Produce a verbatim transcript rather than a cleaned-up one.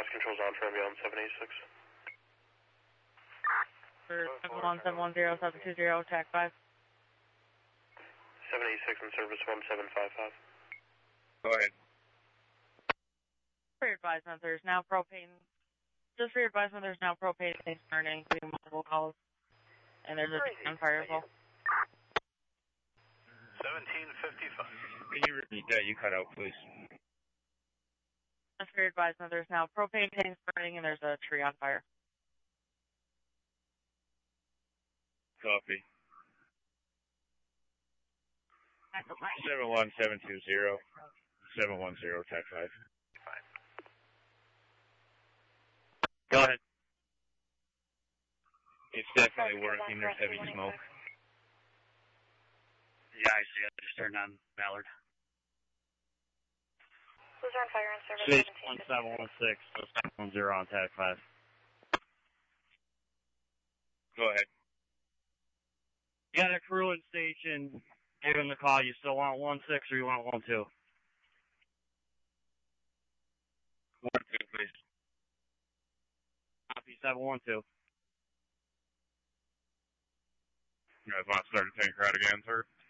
Lost control's on for ambulance seven eighty-six. For seven one seven one zero seven two zero, attack five. seven eighty-six in service one seven five five. Go ahead. For your advisement, there's now propane. Just for your advisement, there's now propane tanks burning, including multiple calls. And there's a on fire as well. seventeen fifty-five. Can you repeat that? You cut out, please. Just for your advisement, there's now propane tanks burning, and there's a tree on fire. Copy. seven one seven two zero. seven one zero, attack five. Go ahead. It's definitely working. There's heavy smoke. Yeah, I see it. I just turned on Ballard. Who's on fire in service? Six one seven one six, seven one zero on tag five. Go ahead. You got a crew in station. Given the call, you still want one six or you want one two? One two, please. Copy seven one two. You guys want to start a tank route again, sir?